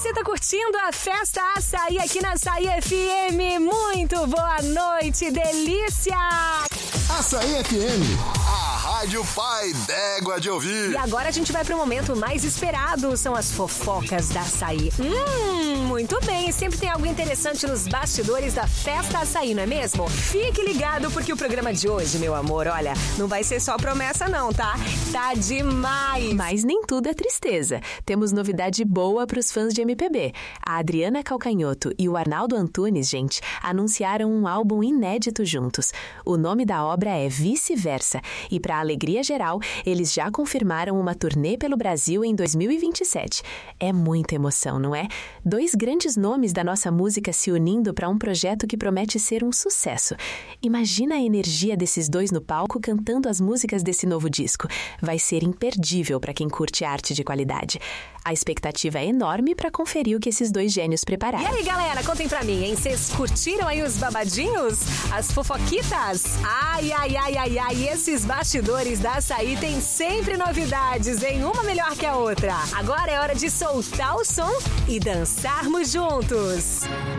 Você tá curtindo a Festa Açaí aqui na Açaí FM. Muito boa noite, delícia! Açaí FM. A Rádio Pai d'Égua de ouvir. E agora a gente vai pro momento mais esperado, são as fofocas da Açaí. Muito bem, sempre tem algo interessante nos bastidores da Festa Açaí, não é mesmo? Fique ligado porque o programa de hoje, meu amor, olha, não vai ser só promessa não, tá? Tá demais! Mas nem tudo é tristeza. Temos novidade boa pros fãs de MPB. A Adriana Calcanhoto e o Arnaldo Antunes, gente, anunciaram um álbum inédito juntos. O nome da obra é Vice-Versa e, para alegria geral, eles já confirmaram uma turnê pelo Brasil em 2027. É muita emoção, não é? Dois grandes nomes da nossa música se unindo para um projeto que promete ser um sucesso. Imagina a energia desses dois no palco cantando as músicas desse novo disco. Vai ser imperdível para quem curte arte de qualidade. A expectativa é enorme para conferir o que esses dois gênios prepararam. E aí, galera, contem pra mim, hein? Vocês curtiram aí os babadinhos? As fofoquitas? Ai, esses bastidores da Açaí tem sempre novidades, hein? Uma melhor que a outra. Agora é hora de soltar o som e dançarmos juntos.